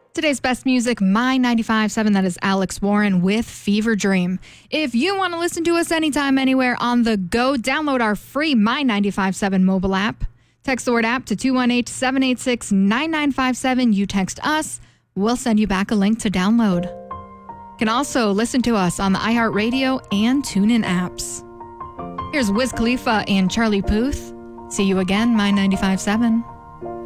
Today's best music, My 95.7, that is Alex Warren with Fever Dream. If you want to listen to us anytime, anywhere on the go, download our free My 95.7 mobile app. Text the word app to 218-786-9957. You text us, we'll send you back a link to download. You can also listen to us on the iHeartRadio and TuneIn apps. Here's Wiz Khalifa and Charlie Puth. See you again, My 95.7.